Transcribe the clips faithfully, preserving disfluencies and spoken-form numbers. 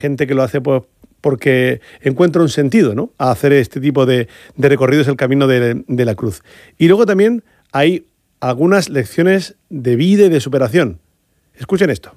gente que lo hace pues porque encuentra un sentido, ¿no?, a hacer este tipo de, de recorridos, el camino de, de la cruz. Y luego también hay algunas lecciones de vida y de superación. Escuchen esto.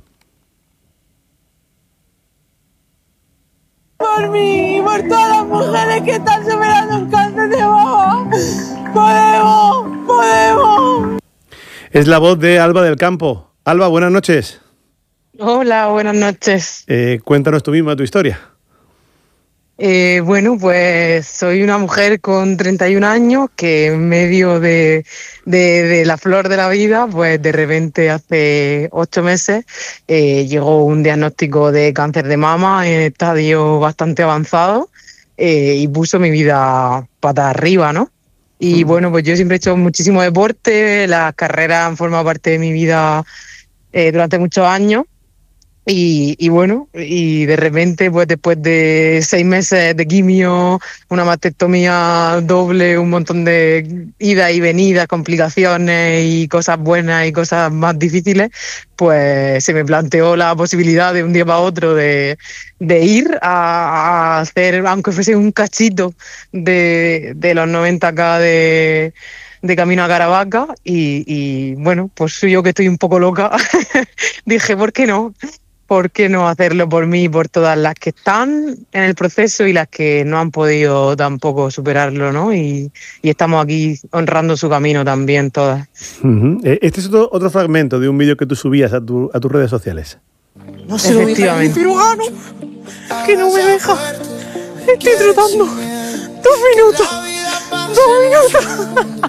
Por mí y por todas las mujeres que están superando un cáncer de mama. ¡Podemos! ¡Podemos! Es la voz de Alba del Campo. Alba, buenas noches. Hola, buenas noches. Eh, cuéntanos tú misma tu historia. Eh, bueno, pues soy una mujer con treinta y un años que en medio de, de, de la flor de la vida, pues de repente hace ocho meses eh, llegó un diagnóstico de cáncer de mama en estadio bastante avanzado eh, y puso mi vida patas arriba, ¿no? Y bueno, pues yo siempre he hecho muchísimo deporte, las carreras han formado parte de mi vida eh, durante muchos años. Y, y bueno, y de repente, pues después de seis meses de quimio, una mastectomía doble, un montón de idas y venidas, complicaciones y cosas buenas y cosas más difíciles, pues se me planteó la posibilidad de un día para otro de, de ir a, a hacer, aunque fuese un cachito de, de los noventa kilómetros de... de camino a Caravaca y, y bueno, pues soy yo que estoy un poco loca. Dije, ¿por qué no? ¿Por qué no hacerlo por mí y por todas las que están en el proceso y las que no han podido tampoco superarlo, ¿no? Y, y estamos aquí honrando su camino también todas. Uh-huh. Este es otro, otro fragmento de un vídeo que tú subías a, tu, a tus redes sociales. No se lo diga a mi cirujano, que no me deja. Estoy tratando. Dos minutos. Dos minutos.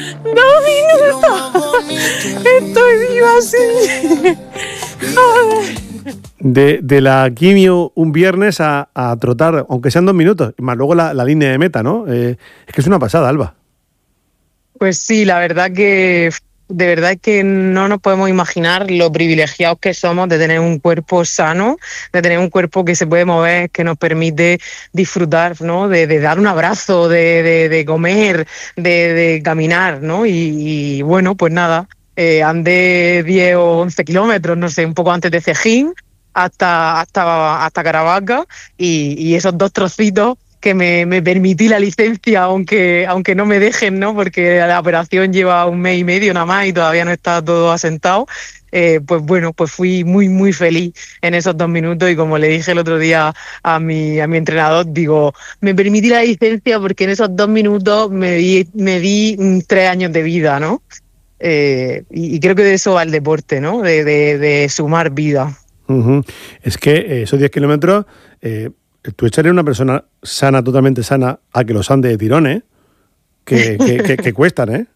Dos minutos. Estoy viva, sí. Ay. De, de la quimio un viernes a, a trotar, aunque sean dos minutos, más luego la, la línea de meta, ¿no? Eh, es que es una pasada, Alba. Pues sí, la verdad que de verdad es que no nos podemos imaginar lo privilegiados que somos de tener un cuerpo sano, de tener un cuerpo que se puede mover, que nos permite disfrutar, ¿no? De, de dar un abrazo, de, de, de comer, de, de caminar, ¿no? Y, y bueno, pues nada, eh, andé diez o once kilómetros, no sé, un poco antes de Cejín, hasta, hasta, hasta Caravaca, y, y esos dos trocitos que me, me permití la licencia, aunque, aunque no me dejen, ¿no? Porque la operación lleva un mes y medio nada más y todavía no está todo asentado. Eh, pues bueno, pues fui muy, muy feliz en esos dos minutos y como le dije el otro día a mi, a mi entrenador, digo, me permití la licencia porque en esos dos minutos me di, me di tres años de vida, ¿no? Eh, y, y creo que de eso va el deporte, ¿no? De, de, de sumar vida. Uh-huh. Es que eh, esos diez kilómetros... Eh... Tú echarle a una persona sana, totalmente sana, a que los ande de tirón, ¿eh? Que, que, que, que cuestan, ¿eh?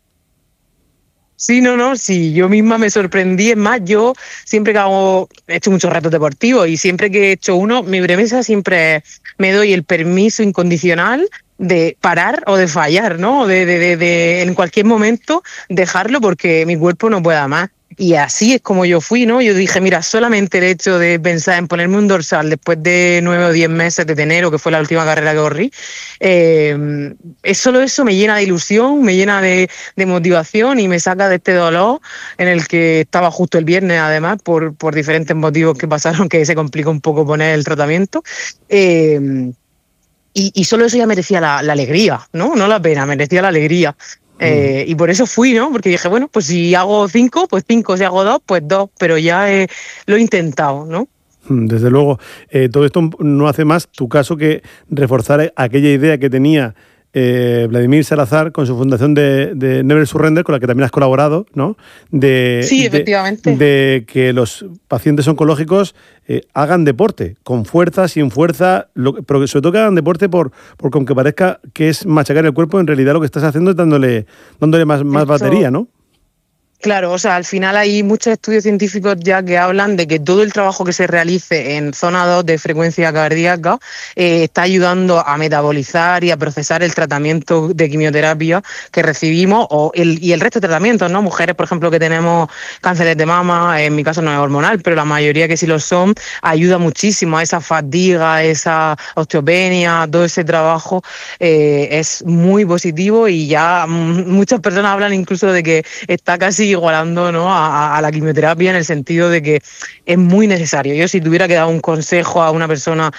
Sí, no, no, sí, yo misma me sorprendí. Es más, yo siempre que hago, he hecho muchos retos deportivos y siempre que he hecho uno, mi premisa siempre es, me doy el permiso incondicional de parar o de fallar, ¿no? De, de, de, de en cualquier momento dejarlo porque mi cuerpo no pueda más. Y así es como yo fui, ¿no? Yo dije, mira, solamente el hecho de pensar en ponerme un dorsal después de nueve o diez meses de enero, que fue la última carrera que corrí, eh, es solo eso me llena de ilusión, me llena de, de motivación y me saca de este dolor en el que estaba justo el viernes, además, por, por diferentes motivos que pasaron, que se complicó un poco poner el tratamiento. Eh, y, y solo eso ya merecía la, la alegría, ¿no? No la pena, merecía la alegría. Eh, y por eso fui, ¿no? Porque dije, bueno, pues si hago cinco, pues cinco, si hago dos, pues dos, pero ya eh, lo he intentado, ¿no? Desde luego, eh, todo esto no hace más tu caso que reforzar aquella idea que tenía eh, Vladimir Salazar con su fundación de, de Never Surrender, con la que también has colaborado, ¿no? De, sí, efectivamente. De, de que los pacientes oncológicos eh, hagan deporte, con fuerza, sin fuerza, lo, pero sobre todo que hagan deporte por, porque aunque parezca que es machacar el cuerpo, en realidad lo que estás haciendo es dándole, dándole más, más Eso, batería, ¿no? Claro, o sea, al final hay muchos estudios científicos ya que hablan de que todo el trabajo que se realice en zona dos de frecuencia cardíaca eh, está ayudando a metabolizar y a procesar el tratamiento de quimioterapia que recibimos o el, y el resto de tratamientos, ¿no? Mujeres, por ejemplo, que tenemos cánceres de mama, en mi caso no es hormonal, pero la mayoría que sí lo son, ayuda muchísimo a esa fatiga, a esa osteopenia, todo ese trabajo eh, es muy positivo y ya muchas personas hablan incluso de que está casi estoy igualando, ¿no?, a, a la quimioterapia, en el sentido de que es muy necesario. Yo, si tuviera que dar un consejo a una persona